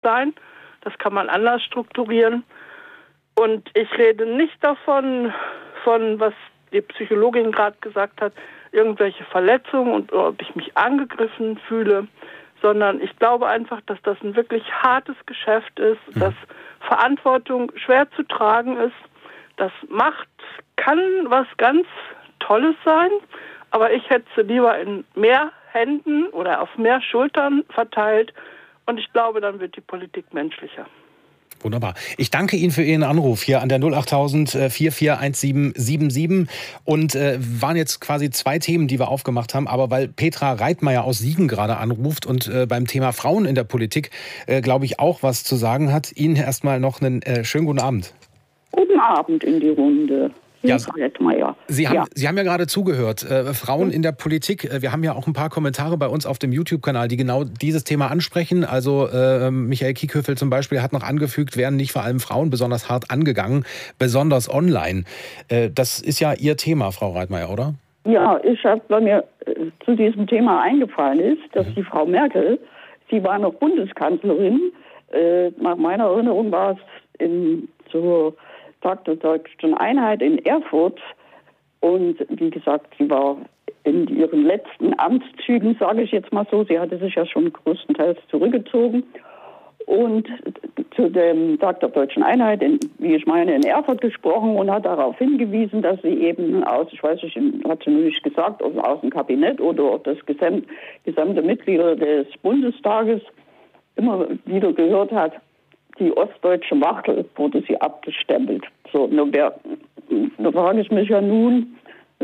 sein. Das kann man anders strukturieren. Und ich rede nicht davon, was die Psychologin gerade gesagt hat, irgendwelche Verletzungen und ob ich mich angegriffen fühle, sondern ich glaube einfach, dass das ein wirklich hartes Geschäft ist, dass Verantwortung schwer zu tragen ist. Das Macht kann was ganz Tolles sein, aber ich hätte sie lieber in mehr Händen oder auf mehr Schultern verteilt und ich glaube, dann wird die Politik menschlicher. Wunderbar. Ich danke Ihnen für Ihren Anruf hier an der 08000 441777 und waren jetzt quasi zwei Themen, die wir aufgemacht haben, aber weil Petra Reitmeier aus Siegen gerade anruft und beim Thema Frauen in der Politik, glaube ich, auch was zu sagen hat, Ihnen erstmal noch einen schönen guten Abend. Guten Abend in die Runde. Ja, Sie haben ja gerade zugehört. Frauen in der Politik. Wir haben ja auch ein paar Kommentare bei uns auf dem YouTube-Kanal, die genau dieses Thema ansprechen. Also Michael Kiekhöfel zum Beispiel hat noch angefügt, werden nicht vor allem Frauen besonders hart angegangen, besonders online. Das ist ja Ihr Thema, Frau Reitmeier, oder? Ja, weil mir zu diesem Thema eingefallen ist, dass die Frau Merkel, sie war noch Bundeskanzlerin. Nach meiner Erinnerung war es zur Tag der Deutschen Einheit in Erfurt. Und wie gesagt, sie war in ihren letzten Amtszügen, sage ich jetzt mal so. Sie hatte sich ja schon größtenteils zurückgezogen. Und zu dem Tag der Deutschen Einheit, wie ich meine, in Erfurt gesprochen und hat darauf hingewiesen, dass sie eben ich weiß nicht, hat sie nur nicht gesagt, aus dem Kabinett oder das gesamte Mitglieder des Bundestages immer wieder gehört hat, die ostdeutsche Wachtel wurde sie abgestempelt. So, da frage ich mich ja nun,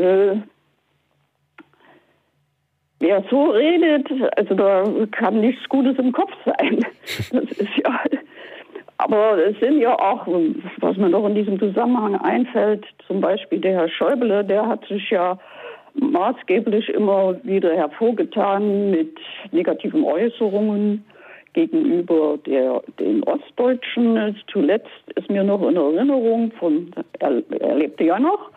wer so redet, also da kann nichts Gutes im Kopf sein. Das ist ja, aber es sind ja auch, was mir noch in diesem Zusammenhang einfällt, zum Beispiel der Herr Schäuble, der hat sich ja maßgeblich immer wieder hervorgetan mit negativen Äußerungen gegenüber den Ostdeutschen. Zuletzt ist mir noch in Erinnerung, er lebte ja noch,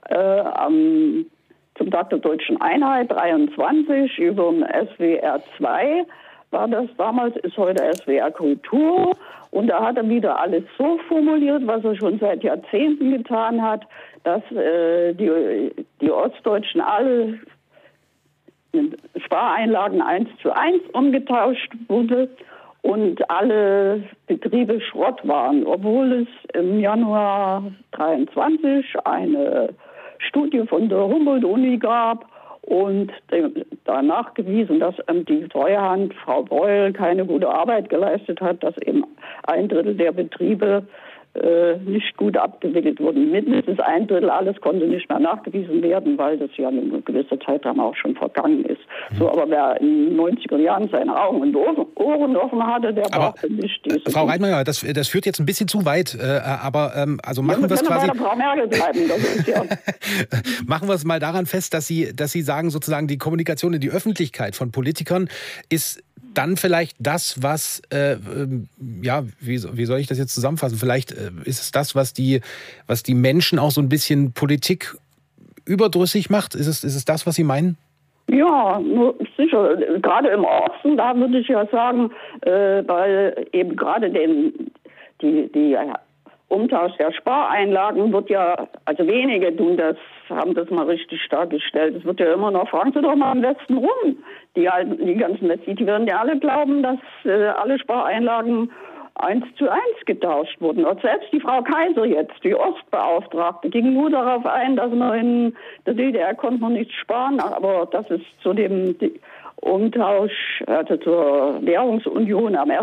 zum Tag der Deutschen Einheit 23 über den SWR 2 war das damals, ist heute SWR Kultur. Und da hat er wieder alles so formuliert, was er schon seit Jahrzehnten getan hat, dass die Ostdeutschen alle Spareinlagen 1:1 umgetauscht wurde und alle Betriebe Schrott waren, obwohl es im Januar 23 eine Studie von der Humboldt-Uni gab und da nachgewiesen, dass die Treuhand Frau Beul keine gute Arbeit geleistet hat, dass eben 1/3 der Betriebe nicht gut abgewickelt wurden. Mindestens 1/3, alles konnte nicht mehr nachgewiesen werden, weil das ja eine gewisse Zeit dann auch schon vergangen ist. So, aber wer in den 90er Jahren seine Augen und Ohren offen hatte, der brauchte nicht diese... Frau Reitmeier, das führt jetzt ein bisschen zu weit, aber also machen wir es quasi... bei der Frau Merkel bleiben, das ist ja... Machen wir es mal daran fest, dass Sie sagen, sozusagen die Kommunikation in die Öffentlichkeit von Politikern ist dann vielleicht das, was, wie soll ich das jetzt zusammenfassen? Vielleicht ist es das, was die Menschen auch so ein bisschen Politik überdrüssig macht. Ist es das, was Sie meinen? Ja, sicher. Gerade im Osten, da würde ich ja sagen, weil eben gerade die Umtausch der Spareinlagen wird ja, also wenige haben das mal richtig dargestellt. Es wird ja immer noch, fragen Sie doch mal im Westen rum. Die ganzen Westis, die werden ja alle glauben, dass alle Spareinlagen 1:1 getauscht wurden. Und selbst die Frau Kaiser jetzt, die Ostbeauftragte, ging nur darauf ein, dass man in der DDR konnte man nichts sparen, aber dass es zu dem Umtausch, also zur Währungsunion am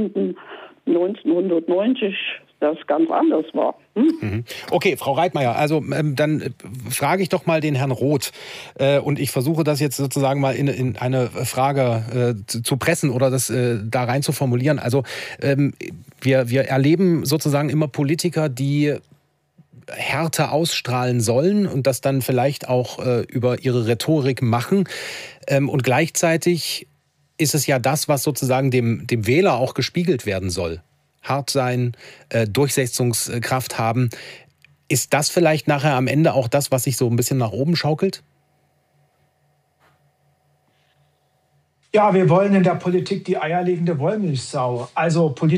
1.7.1990 das ganz anders war. Okay, Frau Reitmeier, also dann frage ich doch mal den Herrn Roth und ich versuche das jetzt sozusagen mal in eine Frage zu pressen oder das da rein zu formulieren. Also wir erleben sozusagen immer Politiker, die Härte ausstrahlen sollen und das dann vielleicht auch über ihre Rhetorik machen und gleichzeitig ist es ja das, was sozusagen dem Wähler auch gespiegelt werden soll. Hart sein, Durchsetzungskraft haben. Ist das vielleicht nachher am Ende auch das, was sich so ein bisschen nach oben schaukelt? Ja, wir wollen in der Politik die eierlegende Wollmilchsau. Also